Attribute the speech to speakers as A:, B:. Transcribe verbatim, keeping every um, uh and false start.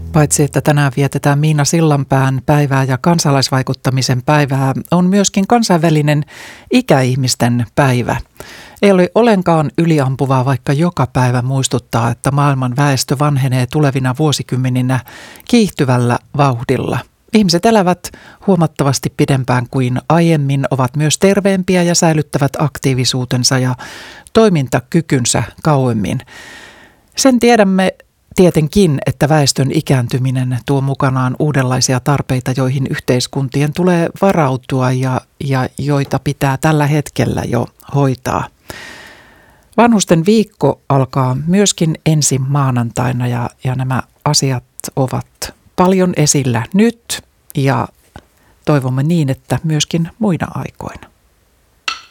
A: Paitsi että tänään vietetään Miina Sillanpään päivää ja kansalaisvaikuttamisen päivää, on myöskin kansainvälinen ikäihmisten päivä. Ei ole ollenkaan yliampuvaa, vaikka joka päivä muistuttaa, että maailman väestö vanhenee tulevina vuosikymmeninä kiihtyvällä vauhdilla. Ihmiset elävät huomattavasti pidempään kuin aiemmin, ovat myös terveempiä ja säilyttävät aktiivisuutensa ja toimintakykynsä kauemmin. Sen tiedämme tietenkin, että väestön ikääntyminen tuo mukanaan uudenlaisia tarpeita, joihin yhteiskuntien tulee varautua ja, ja joita pitää tällä hetkellä jo hoitaa. Vanhusten viikko alkaa myöskin ensi maanantaina ja, ja nämä asiat ovat paljon esillä nyt ja toivomme niin, että myöskin muina aikoina.